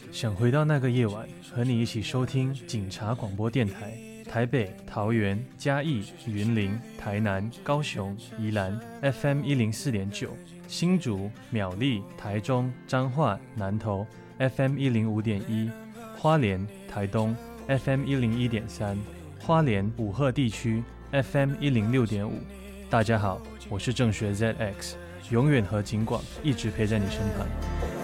想回到那个夜晚，和你一起收听警察广播电台。台北、桃园、嘉义、云林、台南、高雄、宜兰 FM 104.9，新竹、苗栗、台中、彰化、南投 FM 105.1，花莲、台东 FM 101.3，花莲武赫地区 FM 106.5。大家好，我是正学 ZX，永远和警广一直陪在你身旁。